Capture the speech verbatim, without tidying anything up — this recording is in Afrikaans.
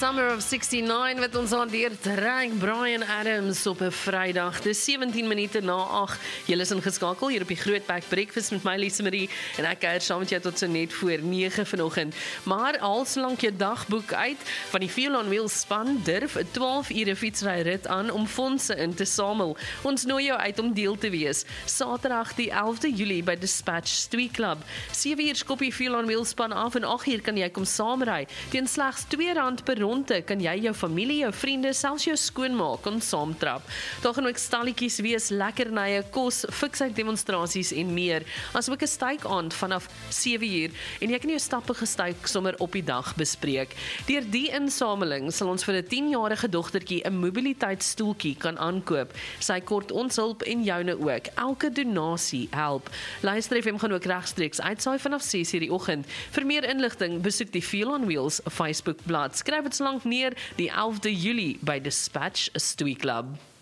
Summer of sixty-nine wat ons hanteer terrein Brian Adams op 'n Vrydag. Dis sewentien minute na agt. Jy is ingeskakel hier op die Grootbek Breakfast met my Lise Marie en ek kuier saam met jou tot so net voor nege vanoggend. Maar alslank jou dagboek uit van die Fuel on Wheels span durf 'n twaalf ure fietsryrit aan om fondse in te samel. Ons nooi jou uit om deel te wees. Saterdag die elfde Julie by Dispatch Stwee Club. sewe uur skop die Fuel on Wheels span af en agt uur kan jy kom saamry. Teen slegs twee rand per ronde kan jy jou familie, jou vriende, selfs jou skoonmaak kon saamtrap. Daar gaan ook stalletjies wees, lekkernye, kos, fiksheid demonstrasies en meer. Asook 'n stykaand vanaf sewe uur en jy kan jou stappe gestyk sommer op die dag bespreek. Deur die insameling sal ons vir 'n tienjarige dogtertjie 'n mobiliteitsstoeltjie kan aankoop. Sy kort ons hulp en joune ook. Elke donasie help. Luister F M gaan ook regstreeks uitsaai vanaf ses uur die oggend. Vir meer inligting besoek die Fuel on Wheels Facebook bladsy. Skryf dit slank neer die elfde Julie by Dispatch Stwee Club.